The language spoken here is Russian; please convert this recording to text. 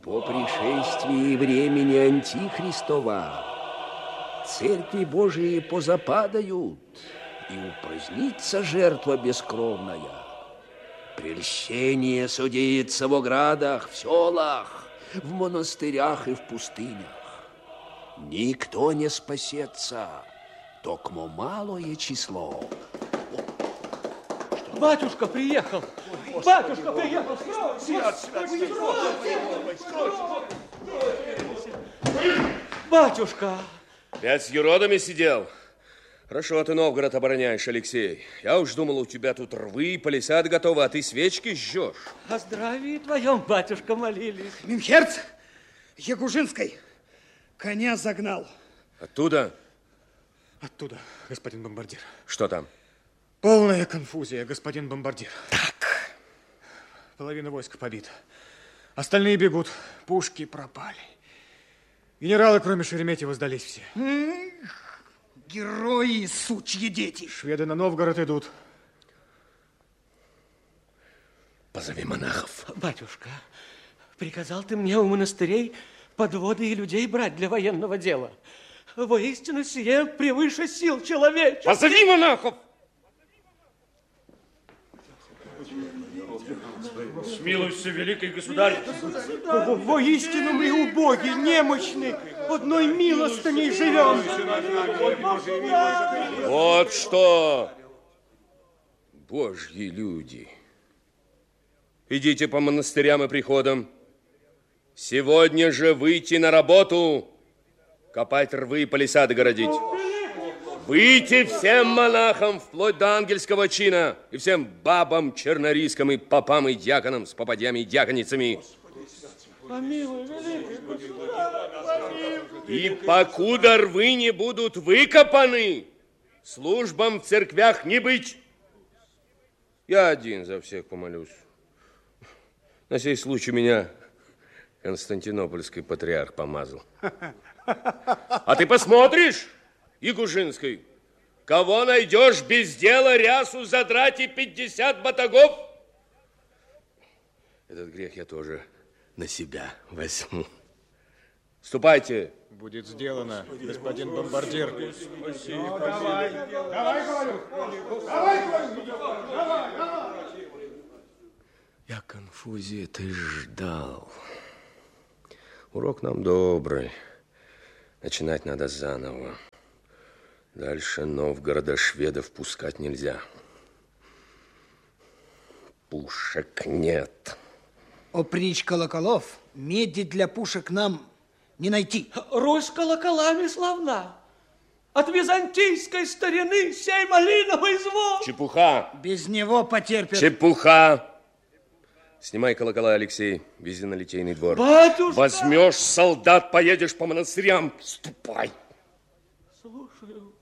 По пришествии времени Антихристова церкви Божии позападают, и упразднится жертва бескровная. Прельщение судится в оградах, в селах, в монастырях и в пустынях. Никто не спасется, токмо малое число. Батюшка приехал! Батюшка приехал! Батюшка! Опять с юродами сидел? Хорошо, ты Новгород обороняешь, Алексей. Я уж думал, у тебя тут рвы и палисады готовы, а ты свечки жжешь. О здравии твоем, батюшка, молились. Мимхерц Ягужинской коня загнал. Оттуда? Оттуда, господин бомбардир. Что там? Полная конфузия, господин бомбардир. Так. Половина войск побита. Остальные бегут. Пушки пропали. Генералы, кроме Шереметьева, сдались все. Герои, сучьи дети. Шведы на Новгород идут. Позови монахов. Батюшка, приказал ты мне у монастырей подводы и людей брать для военного дела. Воистину сие превыше сил человеческих. Позови монахов! Смилуйся, великий государь. Воистину мы убоги, немощны, одной милостыней живем. Вот что, Божьи люди. Идите по монастырям и приходам. Сегодня же выйти на работу, копать рвы и палисады городить. Выйти всем монахам, вплоть до ангельского чина, и всем бабам, чернорискам, и попам, и дьяконам, с попадьями и дьяконицами. Помилуй, великий государь, И покуда рвы не будут выкопаны, службам в церквях не быть. Я один за всех помолюсь. На сей случай меня Константинопольский патриарх помазал. А ты посмотришь, Ягужинской, кого найдешь без дела рясу задрать и 50 батагов? Этот грех я тоже на себя возьму. Ступайте. Будет сделано, господин бомбардир. Давай, говорю. Я конфузии ты ждал. Урок нам добрый. Начинать надо заново. Дальше Новгорода шведов пускать нельзя. Пушек нет. Опричь колоколов, меди для пушек нам не найти. Русь колоколами славна. От византийской старины сей малиновый звон. Чепуха. Без него потерпят. Чепуха. Снимай колокола, Алексей, вези на Литейный двор. Батюшка! Возьмешь солдат, поедешь по монастырям. Ступай. Слушаю.